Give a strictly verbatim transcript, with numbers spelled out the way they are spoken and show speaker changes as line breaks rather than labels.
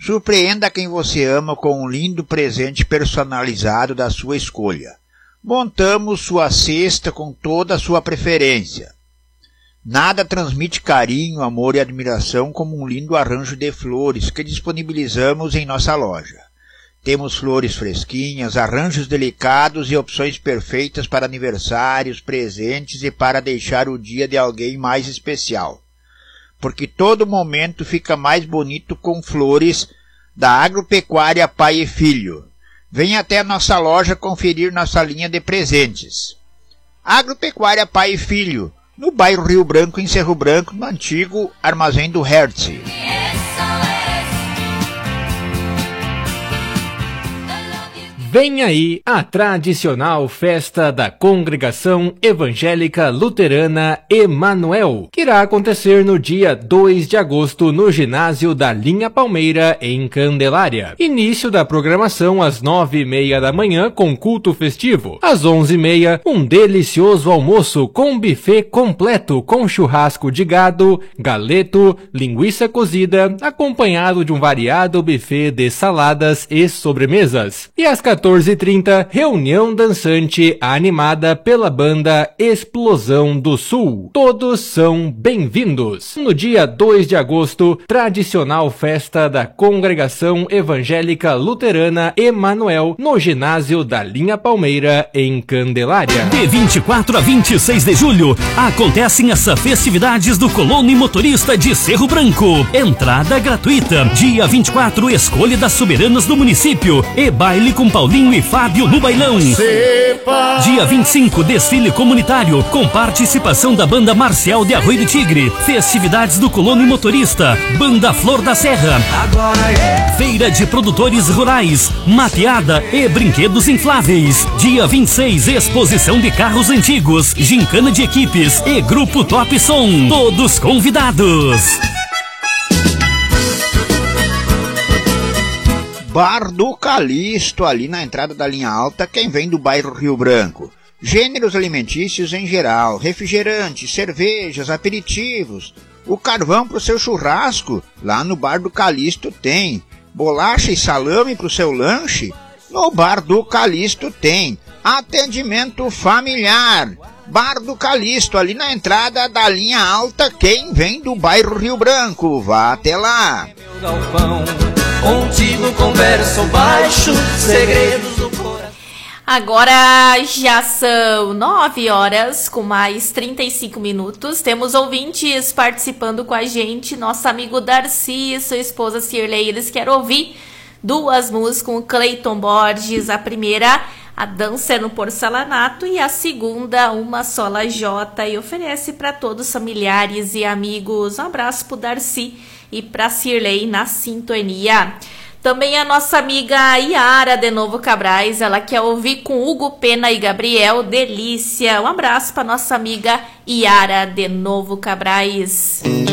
Surpreenda quem você ama com um lindo presente personalizado da sua escolha. Montamos sua cesta com toda a sua preferência. Nada transmite carinho, amor e admiração como um lindo arranjo de flores que disponibilizamos em nossa loja. Temos flores fresquinhas, arranjos delicados e opções perfeitas para aniversários, presentes e para deixar o dia de alguém mais especial. Porque todo momento fica mais bonito com flores da Agropecuária Pai e Filho. Venha até a nossa loja conferir nossa linha de presentes. Agropecuária Pai e Filho, no bairro Rio Branco, em Cerro Branco, no antigo Armazém do Hertz.
Vem aí a tradicional festa da Congregação Evangélica Luterana Emanuel, que irá acontecer no dia dois de agosto no ginásio da Linha Palmeira, em Candelária. Início da programação às nove e meia da manhã com culto festivo. Às onze e meia, um delicioso almoço com buffet completo com churrasco de gado, galeto, linguiça cozida, acompanhado de um variado buffet de saladas e sobremesas. E às quatorze e trinta, reunião dançante animada pela banda Explosão do Sul. Todos são bem-vindos. No dia dois de agosto, tradicional festa da Congregação Evangélica Luterana Emanuel, no ginásio da Linha Palmeira, em Candelária.
De vinte e quatro a vinte e seis de julho, acontecem as festividades do Colono e Motorista de Cerro Branco. Entrada gratuita. Dia vinte e quatro, escolha das soberanas do município e baile com Paulinho e Fábio no bailão. Sepa. Dia vinte e cinco, desfile comunitário com participação da banda Marcial de Arroio do Tigre. Festividades do Colono e Motorista, banda Flor da Serra. Agora é. Feira de produtores rurais, mateada e brinquedos infláveis. Dia vinte e seis, exposição de carros antigos, gincana de equipes e grupo Top Som. Todos convidados.
Bar do Calixto, ali na entrada da linha alta, quem vem do bairro Rio Branco. Gêneros alimentícios em geral, refrigerantes, cervejas, aperitivos. O carvão para o seu churrasco, lá no Bar do Calixto tem. Bolacha e salame para o seu lanche, no Bar do Calixto tem. Atendimento familiar. Bar do Calixto, ali na entrada da linha alta, quem vem do bairro Rio Branco. Vá até lá.
Contigo converso baixo, segredos do coração.
Agora já são nove horas com mais trinta e cinco minutos. Temos ouvintes participando com a gente. Nosso amigo Darcy e sua esposa Cirlei, eles querem ouvir duas músicas com o Cleiton Borges. A primeira, A Dança no Porcelanato, e a segunda, Uma Só Lajota. E oferece para todos os familiares e amigos. Um abraço pro Darcy e para Cirlei na sintonia. Também a nossa amiga Iara de Novo Cabrais, ela quer ouvir com Hugo Pena e Gabriel, Delícia. Um abraço para nossa amiga Iara de Novo Cabrais.